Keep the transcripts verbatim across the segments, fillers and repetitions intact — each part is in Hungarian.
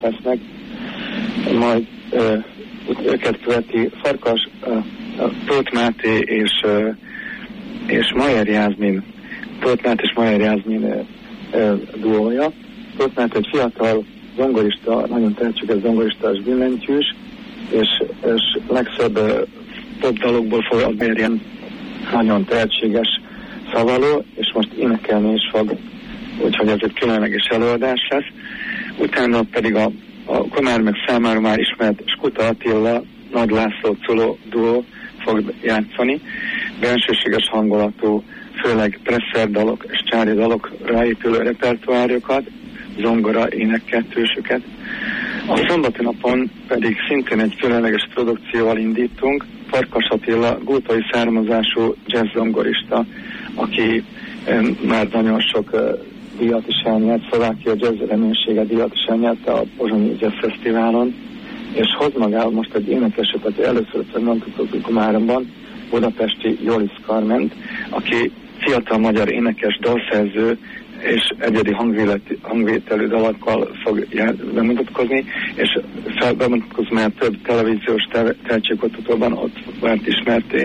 lesznek, majd ö, őket követi Farkas, ö, Tóth Máté és, ö, és Mayer Jászmin, Tóth Máté és Mayer Jászmin ö, ö, duója. Tóth Máté egy fiatal zongorista, nagyon tehetséges zongorista és billentyűs, és, és legszebb ö, több dalokból fog a Mayer nagyon tehetséges szavaló, és most énekelni is fog, úgyhogy ez egy különleges előadás lesz. Utána pedig a, a Komármeg számára már ismert Skuta Attila, Nagy László Coló duó fog játszani. Bensőséges hangulatú, főleg presser dalok és csári dalokra épülő repertoárjokat, zongora énekkettősöket. A szombati napon pedig szintén egy különleges produkcióval indítunk. Farkas Attila, gútai származású jazz zongorista, aki eh, már nagyon uh, díjat is elnyert, Szlovákia jazz reménysége díjat is elnyerte a Pozsonyi Jazz Fesztiválon, és hoz magával most egy énekeset, aki először mondtuk a Komáromban, budapesti Jolis Karment, aki fiatal magyar énekes, dalszerző és egyedi hangvételű dalokkal fog bemutatkozni, és bemutatkozni már több televíziós tehetségkutatóban ott vált ismerté.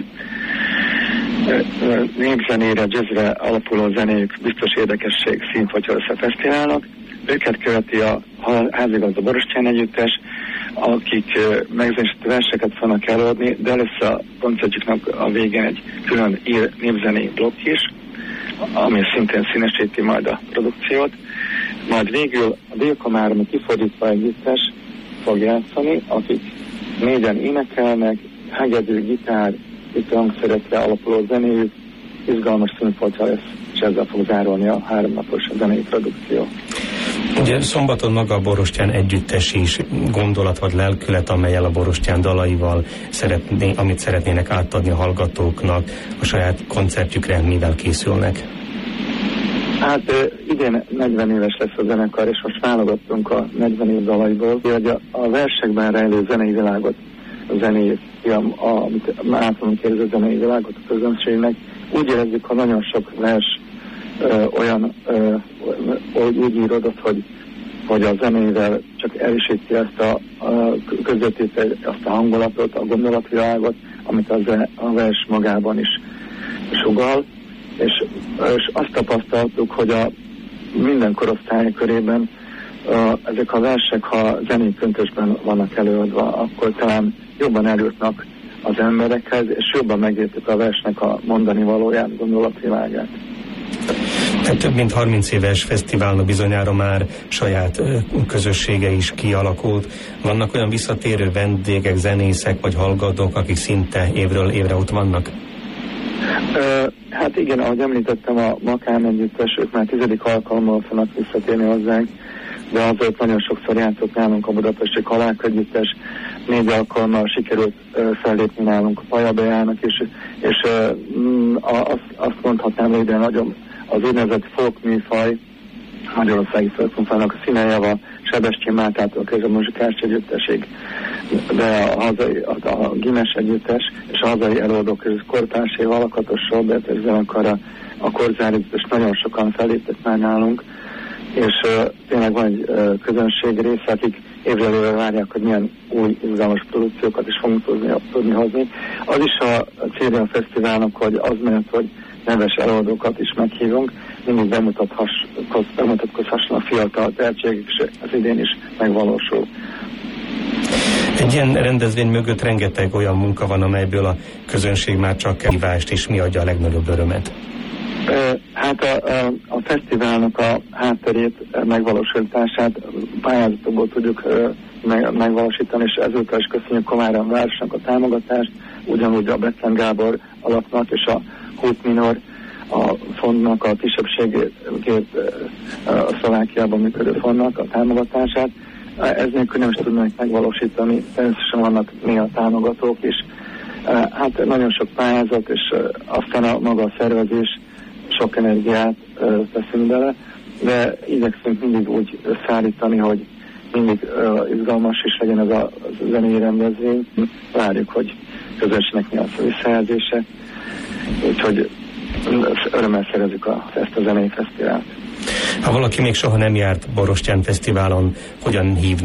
Népzenére, jazzre alapuló zenéjük biztos érdekesség szint, hogyha összefesztiválnak. Őket követi a házigazda Borostyán együttes, akik megzenésítő verseket fognak előadni, de először a koncertjüknek a végén egy külön ír népzenei blokk is, ami szintén színesíti majd a produkciót. Majd végül a Dél-Komáromi Kifordítva együttes fog játszani, akik négyen énekelnek, hegedű, gitár, itt hangszerekre alapuló zenéjük, izgalmas színfoltja lesz, és ezzel fog zárulni a háromnapos zenei produkció. Ugye szombaton maga a Borostyán együttes is gondolat vagy lelkület, amellyel a Borostyán dalaival szeretné, amit szeretnének átadni a hallgatóknak, a saját koncertjükre mivel készülnek? Hát idén negyven éves lesz a zenekar, és most válogattunk a negyven év dalaiból, hogy a, a versekben rejlő zenei világot, a zenei, a, a, amit általunk érző zenei világot a közönségnek. Úgy érezzük, hogy nagyon sok vers ö, olyan ö, úgy írodott, hogy, hogy a zenével csak erősíti ezt a, a közvetíti azt a hangulatot, a gondolatvilágot, amit a, zen, a vers magában is sugall, és, és azt tapasztaltuk, hogy a minden korosztály körében a, ezek a versek, ha zenei köntösben vannak előadva, akkor talán jobban eljutnak az emberekhez, és jobban megértik a versnek a mondani valóját, gondolatvilágát. Több mint harminc éves fesztiválnak bizonyára már saját közössége is kialakult. Vannak olyan visszatérő vendégek, zenészek vagy hallgatók, akik szinte évről évre ott vannak? Uh, hát igen, ahogy említettem, a Makám együttes, ők már tizedik alkalommal fognak visszatérni hozzánk, de azért nagyon sokszor játszott nálunk a budapesti Kalák együttes, négy alkalommal sikerült uh, fellépni nálunk a Pajabejának is, és uh, azt, azt mondhatnám, hogy ide nagyon az úgynevezett folk műfaj, Magyarországi Földkonfának a Színejava, Sebestyén Mátától kezdve a muzsikás együttesig, de a, hazai, a, a Gimes együttes és a hazai előadók között Kortárséval, Lakatos Robert és zenekara, a Korzár együttes nagyon sokan felléptek már nálunk, és uh, tényleg van egy uh, közönség része, akik évről évre várják, hogy milyen új izgalmas produkciókat is fogunk tudni, tudni hozni. Az is a célja a fesztiválnak, hogy az mellett, hogy neves előadókat is meghívunk, mindig bemutatkozhasson a fiatal tehetségek, és az idén is megvalósul. Egy ilyen rendezvény mögött rengeteg olyan munka van, amelyből a közönség már csak kívást, és mi adja a legnagyobb örömet? Hát a, a, a fesztiválnak a hátterét, megvalósítását pályázatokból tudjuk meg, megvalósítani, és ezúttal is köszönjük Komárom városnak a támogatást, ugyanúgy a Betlen Gábor alapnak és a Hút Minor a fondnak, a kisebbségért a Szlovákiában működő fondnak a támogatását. Ez nélkül nem is tudnak megvalósítani, természetesen vannak néha támogatók is. Hát nagyon sok pályázat, és aztán a maga a szervezés, sok energiát teszünk bele, de igyekszünk mindig úgy szállítani, hogy mindig izgalmas is legyen ez a zenei rendezvény. Várjuk, hogy közösségnek mi az a visszajelzése, úgyhogy örömmel szerezzük a, ezt a zenei fesztivált. Ha valaki még soha nem járt Borostyán Fesztiválon, hogyan hív